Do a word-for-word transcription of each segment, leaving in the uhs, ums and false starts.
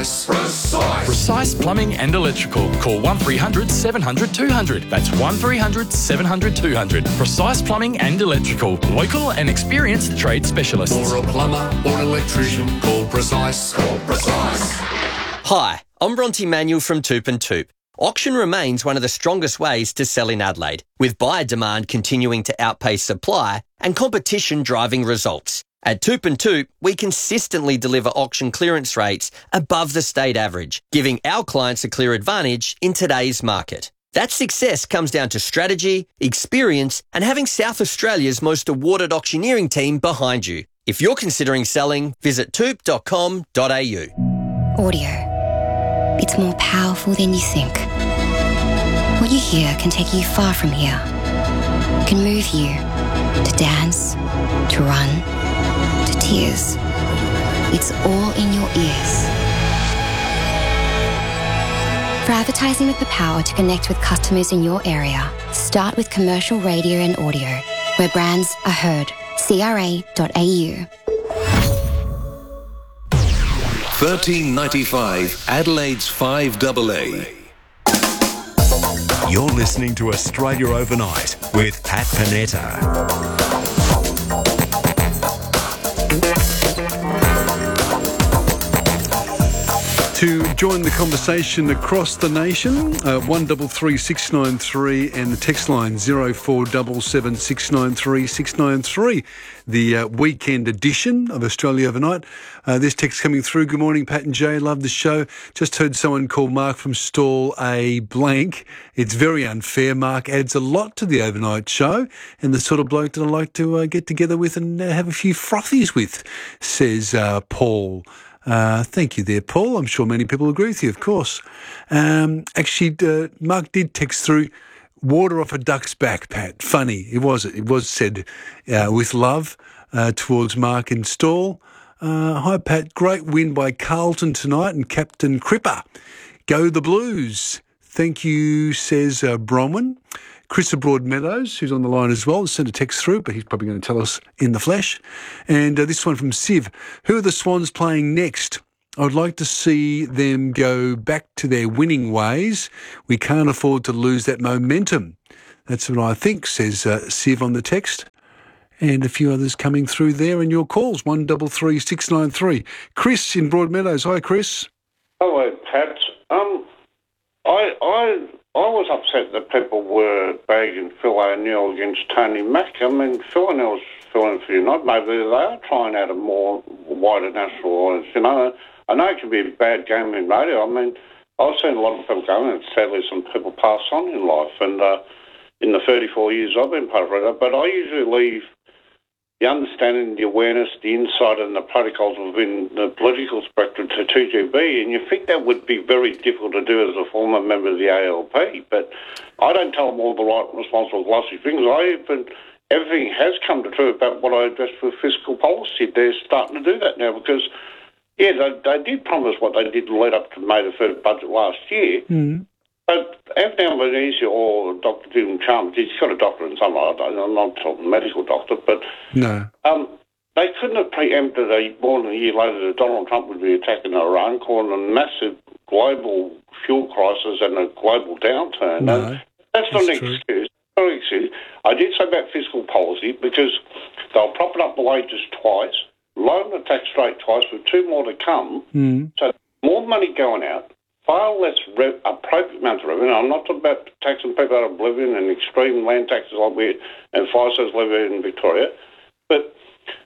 Precise. Precise. Precise Plumbing and Electrical. Call one three hundred seven hundred two hundred. That's one three hundred seven hundred two hundred. Precise Plumbing and Electrical. Local and experienced trade specialists. For a plumber or electrician, call Precise. Call Precise. Hi, I'm Bronte Manuel from Toop and Toop. Auction remains one of the strongest ways to sell in Adelaide, with buyer demand continuing to outpace supply and competition driving results. At Toop and Toop, we consistently deliver auction clearance rates above the state average, giving our clients a clear advantage in today's market. That success comes down to strategy, experience, and having South Australia's most awarded auctioneering team behind you. If you're considering selling, visit toop dot com dot a u. Audio. It's more powerful than you think. What you hear can take you far from here. Can move you to dance, to run, to tears. It's all in your ears. For advertising with the power to connect with customers in your area, start with commercial radio and audio, where brands are heard. c r a dot a u. thirteen ninety-five, Adelaide's five A A. You're listening to Australia Overnight with Pat Panetta. To join the conversation across the nation, uh, one double three six nine three and the text line zero four seven seven six nine three six nine three. The uh, weekend edition of Australia Overnight. Uh, this text coming through. Good morning, Pat and Jay. Love the show. Just heard someone call Mark from Stall a blank. It's very unfair. Mark adds a lot to the overnight show and the sort of bloke that I like to uh, get together with and uh, have a few frothies with, says uh, Paul. Uh, thank you there, Paul. I'm sure many people agree with you, of course. Um, actually, uh, Mark did text through, water off a duck's back, Pat. Funny, it was. It was said uh, with love uh, towards Mark and Stall. Uh, hi, Pat. Great win by Carlton tonight and Captain Cripper. Go the Blues. Thank you, says uh, Bronwyn. Chris of Broadmeadows, who's on the line as well, sent a text through, but he's probably going to tell us in the flesh. And uh, this one from Siv. Who are the Swans playing next? I would like to see them go back to their winning ways. We can't afford to lose that momentum. That's what I think, says uh, Siv on the text. And a few others coming through there in your calls, one double three six nine three. Chris in Broadmeadows. Hi, Chris. Hello, Pat. Um, I... I... I was upset that people were bagging Phil O'Neill against Tony Mack. I mean, Phil O'Neill's filling for United. Maybe they are trying out a more wider national audience. You know, I know it can be a bad game in radio. I mean, I've seen a lot of people going, and sadly some people pass on in life. And uh, in the thirty-four years I've been part of radio, but I usually leave the understanding, the awareness, the insight and the protocols within the political spectrum to two G B, and you think that would be very difficult to do as a former member of the A L P, but I don't tell them all the right responsible glossy things. I even, everything has come to true about what I addressed with fiscal policy. They're starting to do that now because, yeah, they, they did promise what they did lead up to May the first budget last year, mm. But Anthony Albanese or Doctor Jim Chalmers, he's got a doctorate in some, I don't know, I'm not a medical doctor, but no. um, they couldn't have preempted a, more than a year later that Donald Trump would be attacking Iran, causing a massive global fuel crisis and a global downturn. No, and that's not an true. excuse. Not an excuse. I did say about fiscal policy because they'll prop it up the wages twice, lower the tax rate twice with two more to come, mm. so more money going out, far less re- appropriate amounts of revenue. I'm not talking about taxing people out of oblivion and extreme land taxes like we and fire sales levy in Victoria. But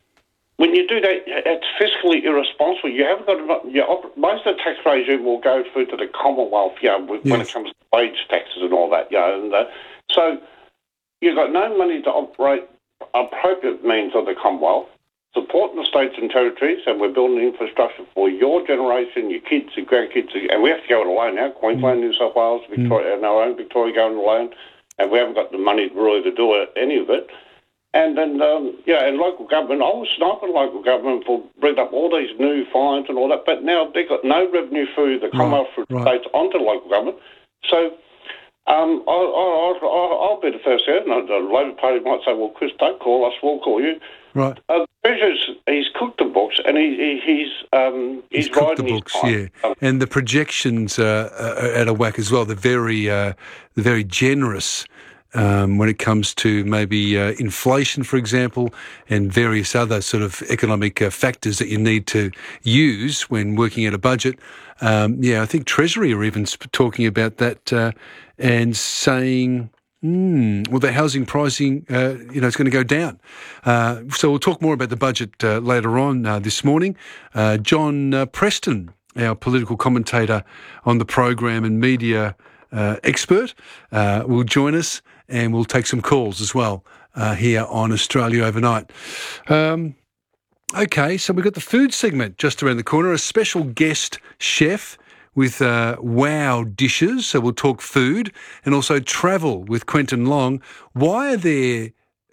when you do that, it's fiscally irresponsible. You haven't got you op- most of the tax regime will go through to the Commonwealth, you know, when yes. it comes to wage taxes and all that, you know. And, uh, so you've got no money to operate appropriate means of the Commonwealth. Supporting the states and territories, and we're building infrastructure for your generation, your kids, your grandkids, and we have to go it alone now. Queensland, mm. New South Wales, Victoria, mm. and our own Victoria going alone, and we haven't got the money really to do any of it. And then, um, yeah, and local government, I was sniping local government for bringing up all these new fines and all that, but now they've got no revenue through the Commonwealth, through the right. states onto local government. So Um, I, I, I, I'll be the first out. And the Labor Party might say, well, Chris, don't call us, we'll call you. Right. Uh, Treasurer's, he's cooked the books and he, he, he's um, he's, he's cooked the riding books, his time. yeah. Um, and the projections uh, are at a whack as well. They're very, uh, they're very generous um, when it comes to maybe uh, inflation, for example, and various other sort of economic uh, factors that you need to use when working at a budget. Um, yeah, I think Treasury are even sp- talking about that uh, and saying... Mm, well, the housing pricing, uh, you know, it's going to go down. Uh, so we'll talk more about the budget uh, later on uh, this morning. Uh, John uh, Preston, our political commentator on the program and media uh, expert, uh, will join us, and we'll take some calls as well uh, here on Australia Overnight. Um, okay, so we've got the food segment just around the corner, a special guest chef with uh, wow dishes. So we'll talk food and also travel with Quentin Long. Why are there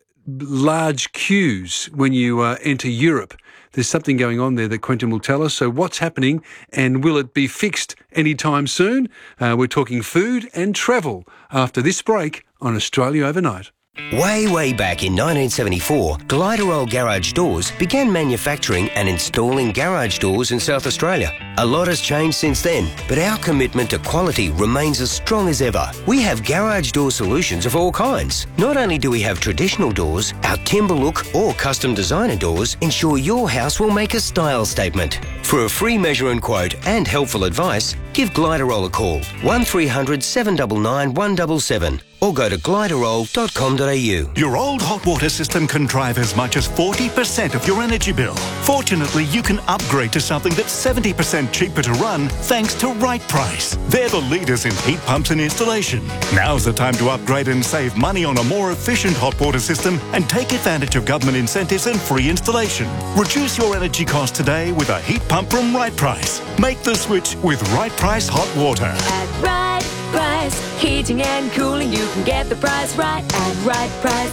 large queues when you uh, enter Europe? There's something going on there that Quentin will tell us. So what's happening, and will it be fixed anytime soon? Uh, we're talking food and travel after this break on Australia Overnight. Way, way back in nineteen seventy-four, Gliderol Garage Doors began manufacturing and installing garage doors in South Australia. A lot has changed since then, but our commitment to quality remains as strong as ever. We have garage door solutions of all kinds. Not only do we have traditional doors, our timber look or custom designer doors ensure your house will make a style statement. For a free measure and quote and helpful advice, give Gliderol a call, one three hundred, seven nine nine, one seven seven, or go to gliderol dot com dot a u. Your old hot water system can drive as much as forty percent of your energy bill. Fortunately, you can upgrade to something that's seventy percent cheaper to run thanks to Right Price. They're the leaders in heat pumps and installation. Now's the time to upgrade and save money on a more efficient hot water system and take advantage of government incentives and free installation. Reduce your energy costs today with a heat pump from Right Price. Make the switch with Right Price Hot Water. At Right Price, heating and cooling, you can get the price right at Right Price.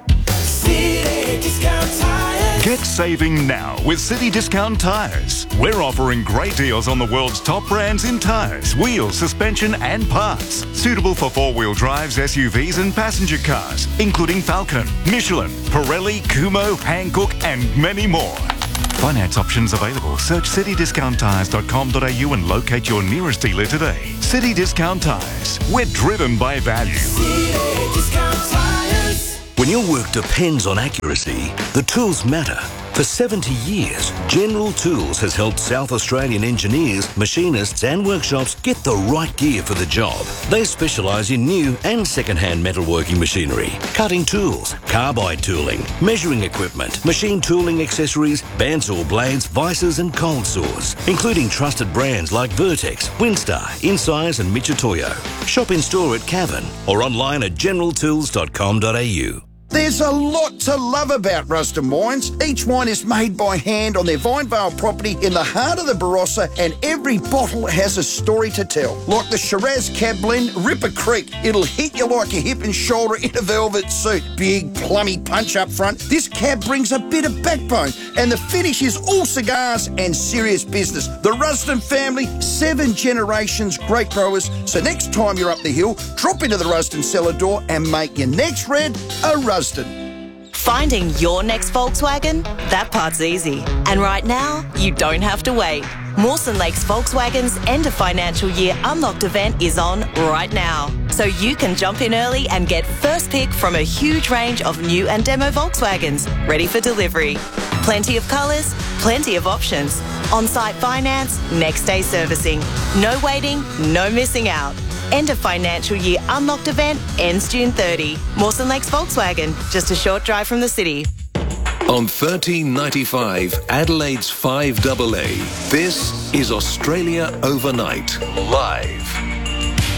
City Discount Tires. Get saving now with City Discount Tires. We're offering great deals on the world's top brands in tires, wheels, suspension and parts. Suitable for four-wheel drives, S U Vs and passenger cars, including Falcon, Michelin, Pirelli, Kumho, Hankook and many more. Finance options available. Search city discount tires dot com dot a u and locate your nearest dealer today. City Discount Tires. We're driven by value. City Discount Tires. When your work depends on accuracy, the tools matter. For seventy years, General Tools has helped South Australian engineers, machinists and workshops get the right gear for the job. They specialise in new and second-hand metalworking machinery, cutting tools, carbide tooling, measuring equipment, machine tooling accessories, bandsaw blades, vices and cold saws, including trusted brands like Vertex, Winstar, Insize and Michitoyo. Shop in store at Cavan or online at general tools dot com dot a u. There's a lot to love about Rusden Wines. Each wine is made by hand on their Vinevale property in the heart of the Barossa, and every bottle has a story to tell. Like the Shiraz Cab Blend, Ripper Creek. It'll hit you like a hip and shoulder in a velvet suit. Big, plummy punch up front. This cab brings a bit of backbone, and the finish is all cigars and serious business. The Rusden family, seven generations, great growers. So next time you're up the hill, drop into the Rusden cellar door and make your next red a Rusden. Finding your next Volkswagen? That part's easy. And right now, you don't have to wait. Mawson Lakes Volkswagen's end of financial year Unlocked event is on right now. So you can jump in early and get first pick from a huge range of new and demo Volkswagens ready for delivery. Plenty of colours, plenty of options. On-site finance, next day servicing. No waiting, no missing out. End of financial year Unlocked event ends June thirtieth. Mawson Lakes Volkswagen, just a short drive from the city. On thirteen ninety-five, Adelaide's five A A, this is Australia Overnight, live.